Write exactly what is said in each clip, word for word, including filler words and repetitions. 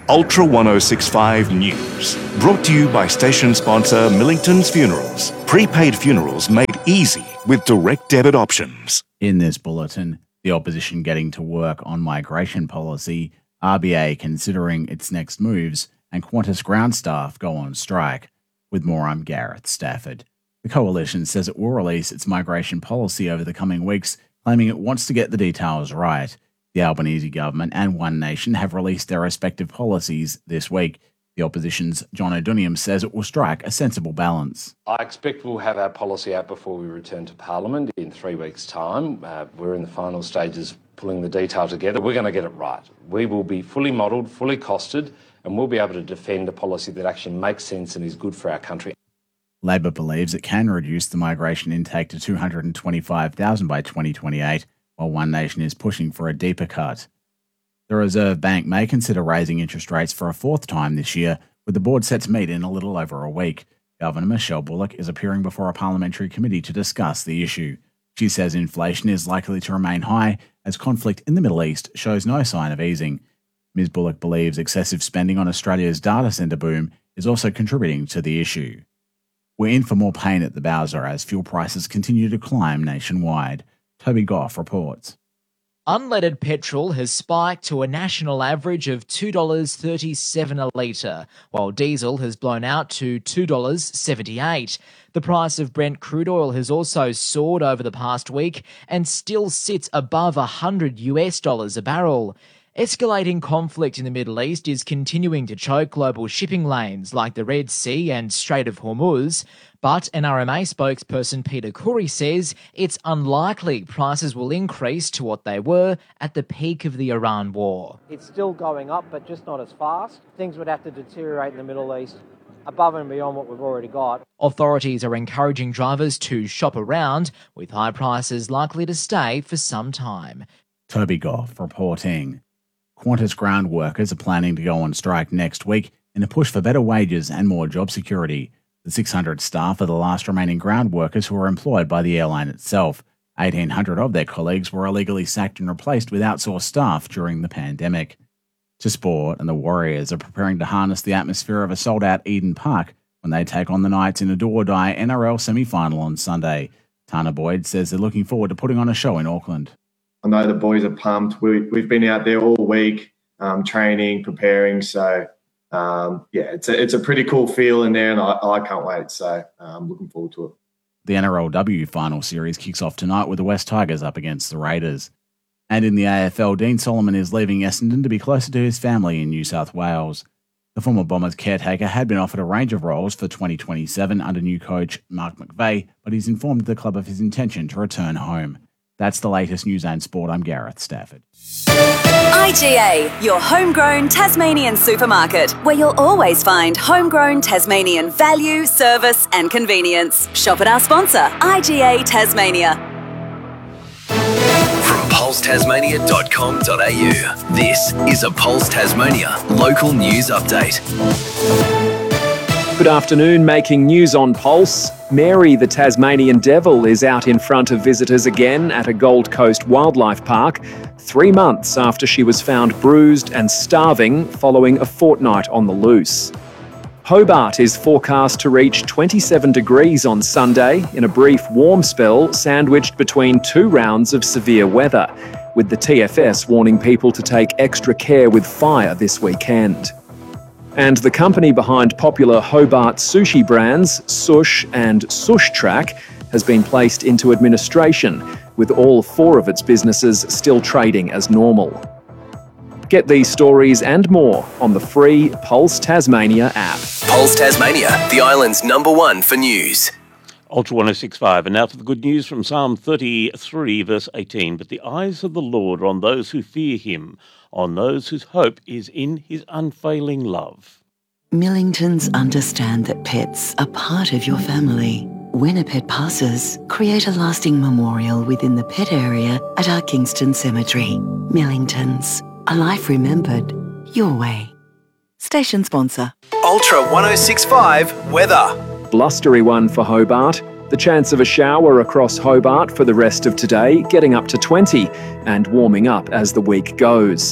Ultra ten sixty-five News. Brought to you by station sponsor Millington's Funerals. Prepaid funerals made easy with direct debit options. In this bulletin, the opposition getting to work on migration policy, R B A considering its next moves, and Qantas ground staff go on strike. With more, I'm Gareth Stafford. The coalition says it will release its migration policy over the coming weeks, claiming it wants to get the details right. The Albanese government and One Nation have released their respective policies this week. The opposition's John O'Duniam says it will strike a sensible balance. I expect we'll have our policy out before we return to Parliament in three weeks' time. Uh, we're in the final stages pulling the detail together. We're going to get it right. We will be fully modelled, fully costed, and we'll be able to defend a policy that actually makes sense and is good for our country. Labor believes it can reduce the migration intake to two hundred twenty-five thousand by twenty twenty-eight, while One Nation is pushing for a deeper cut. The Reserve Bank may consider raising interest rates for a fourth time this year, with the board set to meet in a little over a week. Governor Michelle Bullock is appearing before a parliamentary committee to discuss the issue. She says inflation is likely to remain high as conflict in the Middle East shows no sign of easing. Miz Bullock believes excessive spending on Australia's data centre boom is also contributing to the issue. We're in for more pain at the Bowser as fuel prices continue to climb nationwide. Toby Goff reports. Unleaded petrol has spiked to a national average of two dollars thirty-seven a litre, while diesel has blown out to two dollars seventy-eight. The price of Brent crude oil has also soared over the past week and still sits above one hundred US dollars a barrel. Escalating conflict in the Middle East is continuing to choke global shipping lanes like the Red Sea and Strait of Hormuz, but N R M A spokesperson Peter Khoury says it's unlikely prices will increase to what they were at the peak of the Iran war. It's still going up, but just not as fast. Things would have to deteriorate in the Middle East above and beyond what we've already got. Authorities are encouraging drivers to shop around, with high prices likely to stay for some time. Toby Goff reporting. Qantas ground workers are planning to go on strike next week in a push for better wages and more job security. The six hundred staff are the last remaining ground workers who are employed by the airline itself. eighteen hundred of their colleagues were illegally sacked and replaced with outsourced staff during the pandemic. To sport, and the Warriors are preparing to harness the atmosphere of a sold-out Eden Park when they take on the Knights in a do-or-die N R L semi-final on Sunday. Tana Boyd says they're looking forward to putting on a show in Auckland. I know the boys are pumped. We, we've been out there all week, um, training, preparing. So, um, yeah, it's a, it's a pretty cool feel in there, and I, I can't wait. So I'm looking forward to it. The N R L W final series kicks off tonight with the West Tigers up against the Raiders. And in the A F L, Dean Solomon is leaving Essendon to be closer to his family in New South Wales. The former Bombers caretaker had been offered a range of roles for twenty twenty-seven under new coach Mark McVeigh, but he's informed the club of his intention to return home. That's the latest news and sport. I'm Gareth Stafford. I G A, your homegrown Tasmanian supermarket, where you'll always find homegrown Tasmanian value, service and convenience. Shop at our sponsor, I G A Tasmania. From pulse tasmania dot com dot a u, this is a Pulse Tasmania local news update. Good afternoon, making news on Pulse. Mary the Tasmanian Devil is out in front of visitors again at a Gold Coast wildlife park, three months after she was found bruised and starving following a fortnight on the loose. Hobart is forecast to reach twenty-seven degrees on Sunday in a brief warm spell sandwiched between two rounds of severe weather, with the T F S warning people to take extra care with fire this weekend. And the company behind popular Hobart sushi brands, Sush and Sush Track, has been placed into administration, with all four of its businesses still trading as normal. Get these stories and more on the free Pulse Tasmania app. Pulse Tasmania, the island's number one for news. Ultra ten sixty-five, and now for the good news from Psalm thirty-three, verse eighteen. But the eyes of the Lord are on those who fear him, on those whose hope is in his unfailing love. Millingtons understand that pets are part of your family. When a pet passes, create a lasting memorial within the pet area at our Kingston Cemetery. Millingtons, a life remembered your way. Station sponsor. Ultra ten sixty-five weather. Blustery one for Hobart. The chance of a shower across Hobart for the rest of today, getting up to twenty and warming up as the week goes.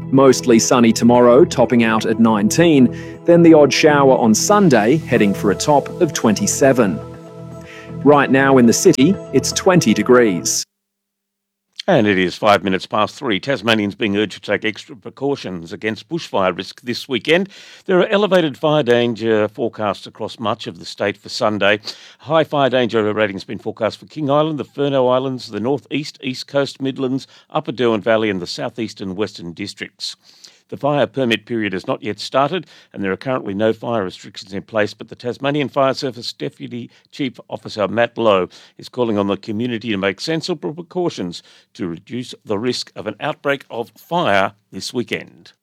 Mostly sunny tomorrow, topping out at nineteen. Then the odd shower on Sunday, heading for a top of twenty-seven. Right now in the city, it's twenty degrees. And it is five minutes past three. Tasmanians being urged to take extra precautions against bushfire risk this weekend. There are elevated fire danger forecasts across much of the state for Sunday. High fire danger rating has been forecast for King Island, the Furneaux Islands, the North East, East Coast, Midlands, Upper Derwent Valley and the South East and Western districts. The fire permit period has not yet started and there are currently no fire restrictions in place, but the Tasmanian Fire Service Deputy Chief Officer Matt Lowe is calling on the community to make sensible precautions to reduce the risk of an outbreak of fire this weekend.